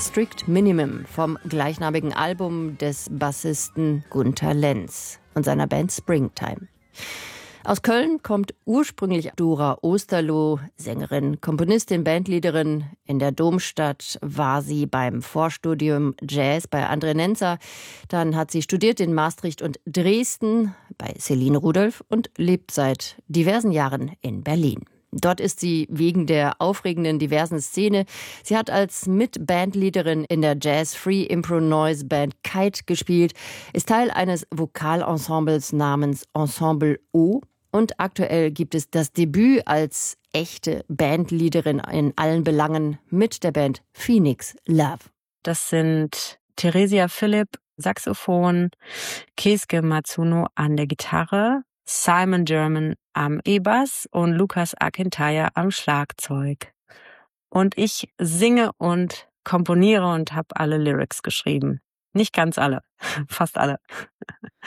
Strict Minimum vom gleichnamigen Album des Bassisten Gunter Lenz und seiner Band Springtime. Aus Köln kommt ursprünglich Dora Osterloh, Sängerin, Komponistin, Bandleaderin. In der Domstadt war sie beim Vorstudium Jazz bei André Nenzer. Dann hat sie studiert in Maastricht und Dresden bei Celine Rudolph und lebt seit diversen Jahren in Berlin. Dort ist sie wegen der aufregenden diversen Szene. Sie hat als Mitbandleaderin in der Jazz Free Impro Noise Band Kite gespielt, ist Teil eines Vokalensembles namens Ensemble O. Und aktuell gibt es das Debüt als echte Bandleaderin in allen Belangen mit der Band Phoenix Love. Das sind Theresia Philipp, Saxophon, Keisuke Matsuno an der Gitarre, Simon German am E-Bass und Lukas Akintaya am Schlagzeug. Und ich singe und komponiere und habe alle Lyrics geschrieben. Nicht ganz alle, fast alle.